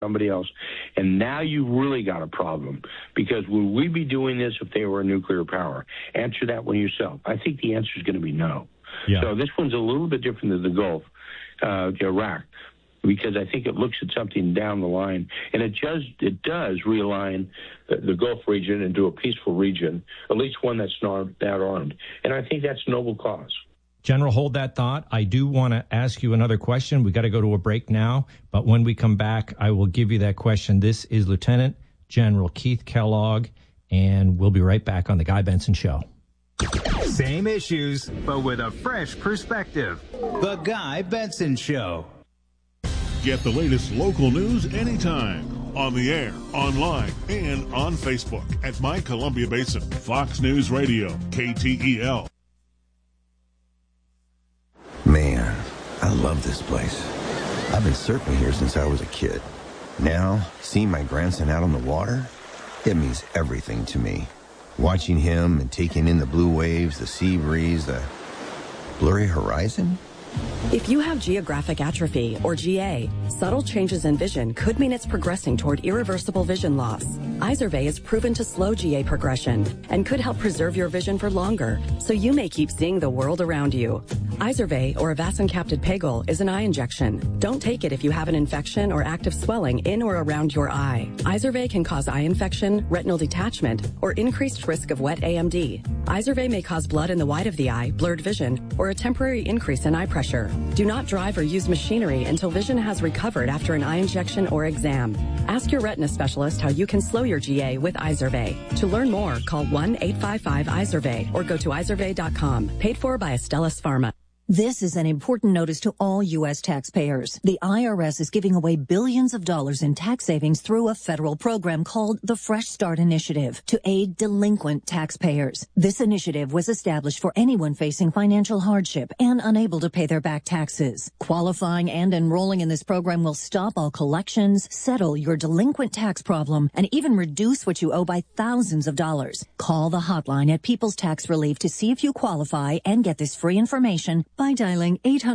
somebody else. And now you've really got a problem, because would we be doing this if they were a nuclear power? Answer that one yourself. I think the answer is going to be no. Yeah. So this one's a little bit different than the Gulf, Iraq, because I think it looks at something down the line, and it does realign the Gulf region into a peaceful region, at least one that's not that armed. And I think that's a noble cause. General, hold that thought. I do want to ask you another question. We got to go to a break now, but when we come back, I will give you that question. This is Lieutenant General Keith Kellogg, and we'll be right back on The Guy Benson Show. Same issues, but with a fresh perspective. The Guy Benson Show. Get the latest local news anytime. On the air, online, and on Facebook at My Columbia Basin. Fox News Radio, KTEL. Man, I love this place. I've been surfing here since I was a kid. Now, seeing my grandson out on the water, it means everything to me. Watching him and taking in the blue waves, the sea breeze, the blurry horizon. If you have geographic atrophy, or GA, subtle changes in vision could mean it's progressing toward irreversible vision loss. Izervay is proven to slow GA progression and could help preserve your vision for longer, so you may keep seeing the world around you. Izervay, or avacincaptad pegol, is an eye injection. Don't take it if you have an infection or active swelling in or around your eye. Izervay can cause eye infection, retinal detachment, or increased risk of wet AMD. Izervay may cause blood in the white of the eye, blurred vision, or a temporary increase in eye pressure. Do not drive or use machinery until vision has recovered after an eye injection or exam. Ask your retina specialist how you can slow your GA with Izervay. To learn more, call 1-855-IZERVAY or go to izervay.com. Paid for by Astellas Pharma. This is an important notice to all U.S. taxpayers. The IRS is giving away billions of dollars in tax savings through a federal program called the Fresh Start Initiative to aid delinquent taxpayers. This initiative was established for anyone facing financial hardship and unable to pay their back taxes. Qualifying and enrolling in this program will stop all collections, settle your delinquent tax problem, and even reduce what you owe by thousands of dollars. Call the hotline at People's Tax Relief to see if you qualify and get this free information by dialing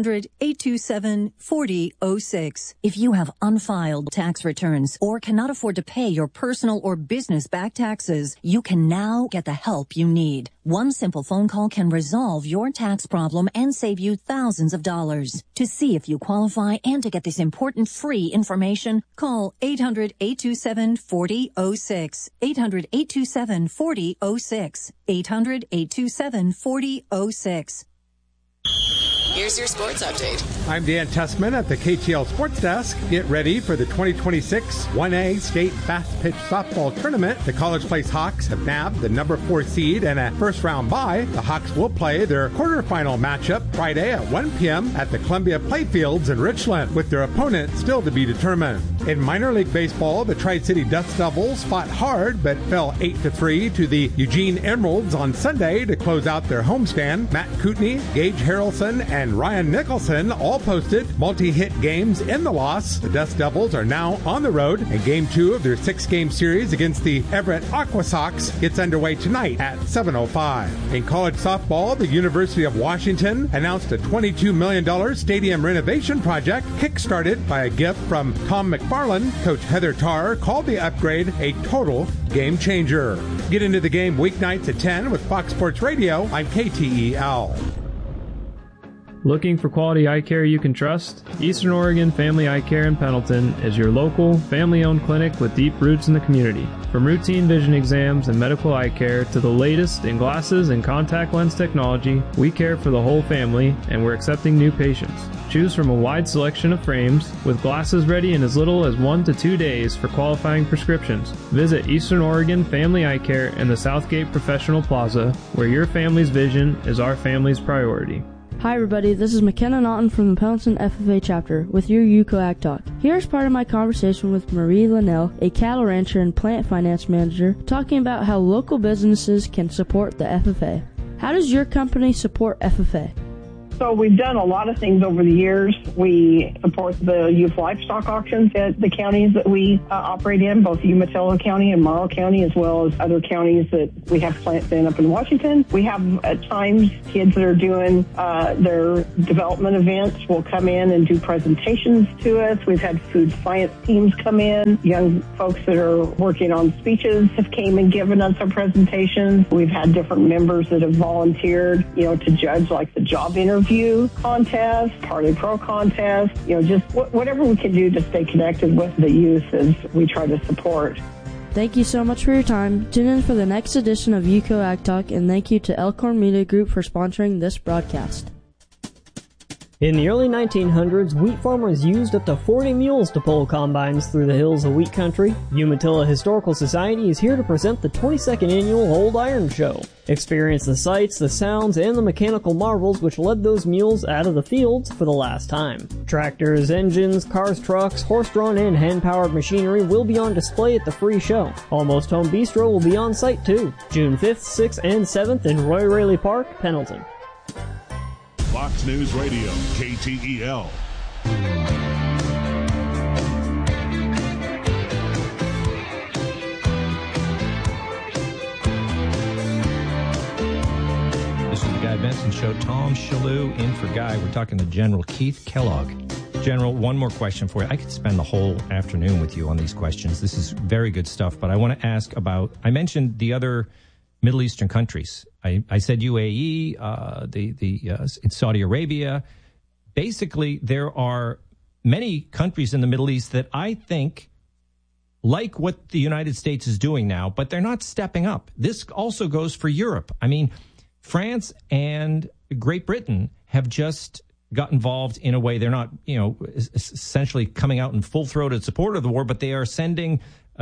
800-827-4006. If you have unfiled tax returns or cannot afford to pay your personal or business back taxes, you can now get the help you need. One simple phone call can resolve your tax problem and save you thousands of dollars. To see if you qualify and to get this important free information, call 800-827-4006. 800-827-4006. 800-827-4006. Here's your sports update. I'm Dan Tessman at the KTL Sports Desk. Get ready for the 2026 1A State Fast Pitch Softball Tournament. The College Place Hawks have nabbed the number 4 seed and a first-round bye. The Hawks will play their quarterfinal matchup Friday at 1 p.m. at the Columbia Playfields in Richland, with their opponent still to be determined. In minor league baseball, the Tri-City Dust Devils fought hard but fell 8-3 to the Eugene Emeralds on Sunday to close out their homestand. Matt Kootenai, Gage Harrelson, and Ryan Nicholson all posted multi-hit games in the loss. The Dust Devils are now on the road, and Game 2 of their 6-game series against the Everett Aqua Sox gets underway tonight at 7:05. In college softball, the University of Washington announced a $22 million stadium renovation project kick-started by a gift from Tom McFarland. Coach Heather Tarr called the upgrade a total game changer. Get into the game weeknights at 10 with Fox Sports Radio. I'm KTEL. Looking for quality eye care you can trust? Eastern Oregon Family Eye Care in Pendleton is your local, family-owned clinic with deep roots in the community. From routine vision exams and medical eye care to the latest in glasses and contact lens technology, we care for the whole family, and we're accepting new patients. Choose from a wide selection of frames, with glasses ready in as little as 1 to 2 days for qualifying prescriptions. Visit Eastern Oregon Family Eye Care in the Southgate Professional Plaza, where your family's vision is our family's priority. Hi everybody, this is McKenna Naughton from the Pendleton FFA chapter with your UCO Ag Talk. Here's part of my conversation with Marie Linnell, a cattle rancher and plant finance manager, talking about how local businesses can support the FFA. How does your company support FFA? So we've done a lot of things over the years. We support the youth livestock auctions at the counties that we operate in, both Umatilla County and Morrow County, as well as other counties that we have plants in up in Washington. We have at times kids that are doing their development events will come in and do presentations to us. We've had food science teams come in. Young folks that are working on speeches have came and given us our presentations. We've had different members that have volunteered, to judge like the job interview contest, Party Pro contest, just whatever we can do to stay connected with the youth as we try to support. Thank you so much for your time. Tune in for the next edition of UCO Ag Talk, and thank you to Elkhorn Media Group for sponsoring this broadcast. In the early 1900s, wheat farmers used up to 40 mules to pull combines through the hills of wheat country. Umatilla Historical Society is here to present the 22nd annual Old Iron Show. Experience the sights, the sounds, and the mechanical marvels which led those mules out of the fields for the last time. Tractors, engines, cars, trucks, horse-drawn and hand-powered machinery will be on display at the free show. Almost Home Bistro will be on site too. June 5th, 6th, and 7th in Roy Raley Park, Pendleton. Fox News Radio, KTEL. This is the Guy Benson Show. Tom Shalhoub in for Guy. We're talking to General Keith Kellogg. General, one more question for you. I could spend the whole afternoon with you on these questions. This is very good stuff, but I want to ask about, I mentioned the other Middle Eastern countries. I said UAE, in Saudi Arabia. Basically, there are many countries in the Middle East that I think like what the United States is doing now, but they're not stepping up. This also goes for Europe. I mean, France and Great Britain have just got involved in a way. They're not, essentially coming out in full-throated support of the war, but they are sending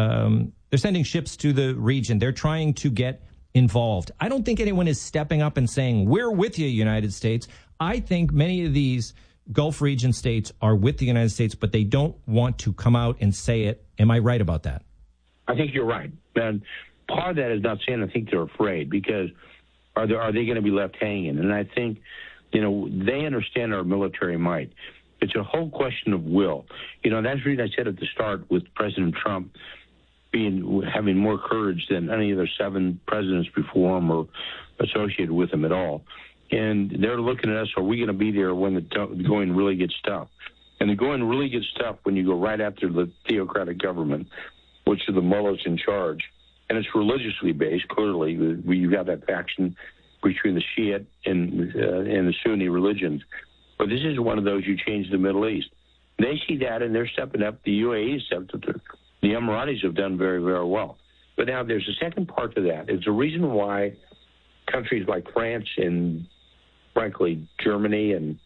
ships to the region. They're trying to get involved. I don't think anyone is stepping up and saying, we're with you, United States. I think many of these Gulf region states are with the United States, but they don't want to come out and say it. Am I right about that? I think you're right. And part of that is not saying I think they're afraid, because are they going to be left hanging? And I think, they understand our military might. It's a whole question of will. That's the reason I said at the start with President Trump having more courage than any of the 7 presidents before him or associated with him at all. And they're looking at us, are we going to be there when the going really gets tough? And the going really gets tough when you go right after the theocratic government, which are the mullahs in charge. And it's religiously based, clearly. You've got that faction between the Shiite and the Sunni religions. But this is one of those you change the Middle East. They see that, and they're stepping up. The UAE stepped up. The Emiratis have done very, very well. But now there's a second part to that. It's a reason why countries like France and, frankly, Germany and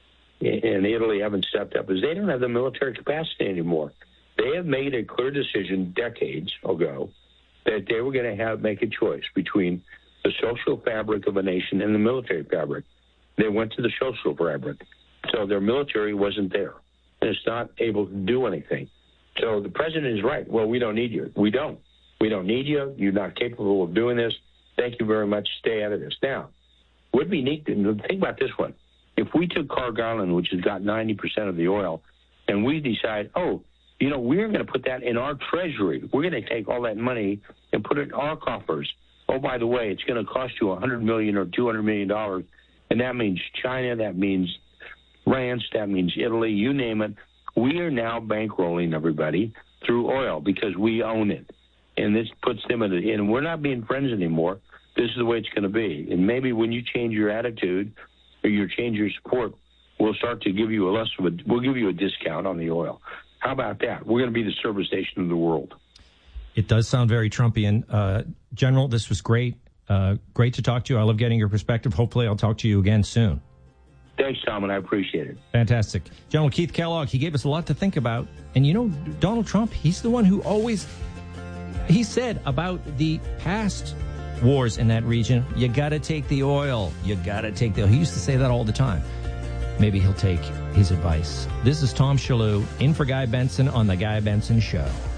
Italy haven't stepped up, is they don't have the military capacity anymore. They have made a clear decision decades ago that they were going to make a choice between the social fabric of a nation and the military fabric. They went to the social fabric. So their military wasn't there. And it's not able to do anything. So the president is right. Well, we don't need you. We don't. We don't need you. You're not capable of doing this. Thank you very much. Stay out of this. Now, would be neat to think about this one. If we took Carg Island, which has got 90% of the oil, and we decide, we're going to put that in our treasury. We're going to take all that money and put it in our coffers. Oh, by the way, it's going to cost you $100 million or $200 million, and that means China, that means France, that means Italy, you name it. We are now bankrolling everybody through oil because we own it. And this puts them and we're not being friends anymore. This is the way it's going to be. And maybe when you change your attitude or you change your support, we'll start to give you we'll give you a discount on the oil. How about that? We're going to be the service station of the world. It does sound very Trumpian. General, this was great. Great to talk to you. I love getting your perspective. Hopefully I'll talk to you again soon. Thanks, Tom, and I appreciate it. Fantastic. General Keith Kellogg, he gave us a lot to think about. And Donald Trump, he's the one who he said about the past wars in that region, you got to take the oil. You got to take the oil. He used to say that all the time. Maybe he'll take his advice. This is Tom Shalhoub in for Guy Benson on The Guy Benson Show.